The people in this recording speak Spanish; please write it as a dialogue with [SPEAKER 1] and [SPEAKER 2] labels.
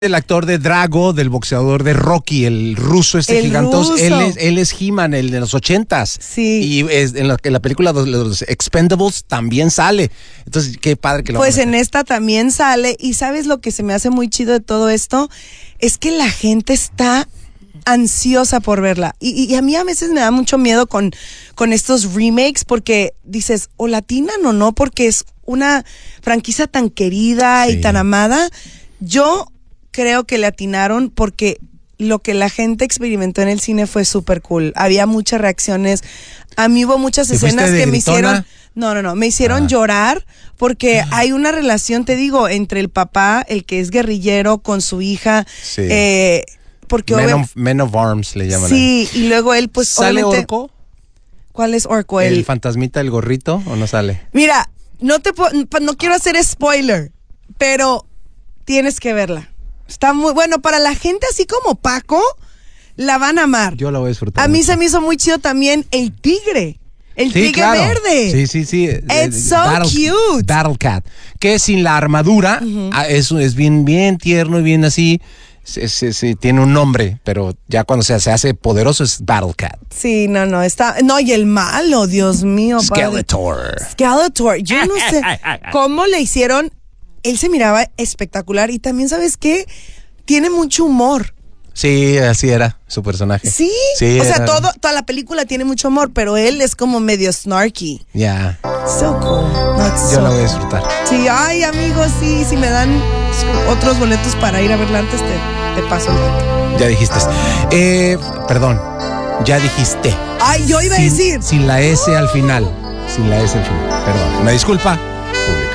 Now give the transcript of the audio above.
[SPEAKER 1] El actor de Drago, del boxeador de Rocky, el ruso gigantoso. Él es He-Man, el de los 80s.
[SPEAKER 2] Sí.
[SPEAKER 1] Y en la película de los Expendables también sale. Entonces, qué padre que lo
[SPEAKER 2] Pues
[SPEAKER 1] van a
[SPEAKER 2] en
[SPEAKER 1] hacer.
[SPEAKER 2] esta también sale. Y ¿sabes lo que se me hace muy chido de todo esto? Es que la gente está ansiosa por verla. Y a mí a veces me da mucho miedo con estos remakes porque dices, o latinan o no, porque es una franquicia tan querida
[SPEAKER 1] Sí.
[SPEAKER 2] y tan amada. Yo creo que le atinaron porque lo que la gente experimentó en el cine fue súper cool. Había muchas reacciones. A mí hubo muchas
[SPEAKER 1] ¿Te fuiste
[SPEAKER 2] escenas
[SPEAKER 1] de
[SPEAKER 2] que me
[SPEAKER 1] gritona?
[SPEAKER 2] hicieron... No, me hicieron llorar porque hay una relación, te digo, entre el papá, el que es guerrillero, con su hija.
[SPEAKER 1] Sí.
[SPEAKER 2] Porque
[SPEAKER 1] Men of Arms le llaman.
[SPEAKER 2] sí, y luego él pues
[SPEAKER 1] ¿Sale
[SPEAKER 2] obviamente...
[SPEAKER 1] Orco?
[SPEAKER 2] ¿Cuál es Orco?
[SPEAKER 1] ¿El fantasmita, el gorrito o no sale?
[SPEAKER 2] Mira, no quiero hacer spoiler, pero tienes que verla. Está muy bueno para la gente así como Paco, la van a amar.
[SPEAKER 1] Yo la voy a disfrutar.
[SPEAKER 2] A mí
[SPEAKER 1] mucho.
[SPEAKER 2] se me hizo muy chido también el tigre. El tigre
[SPEAKER 1] claro.
[SPEAKER 2] verde.
[SPEAKER 1] Sí.
[SPEAKER 2] It's so cute.
[SPEAKER 1] Battle Cat. Que sin la armadura es bien tierno y bien así. Sí, tiene un nombre, pero ya cuando se hace poderoso es Battle Cat.
[SPEAKER 2] Sí, no, está... No, y el malo, Dios mío. padre. Skeletor. Yo no sé cómo le hicieron. Él se miraba espectacular y también, ¿sabes qué? Tiene mucho humor.
[SPEAKER 1] Sí, así era su personaje.
[SPEAKER 2] Sí, o sea, toda la película tiene mucho humor, pero él es como medio snarky.
[SPEAKER 1] Ya.
[SPEAKER 2] So cool.
[SPEAKER 1] Yo la voy a disfrutar.
[SPEAKER 2] Sí, ay, amigos, sí, si me dan otros boletos para ir a verla antes, te paso el dato.
[SPEAKER 1] Ya dijiste. Perdón. Ya dijiste.
[SPEAKER 2] Ay, yo iba a decir.
[SPEAKER 1] Sin la S al final. Sin la S al final. Perdón. Una disculpa pública.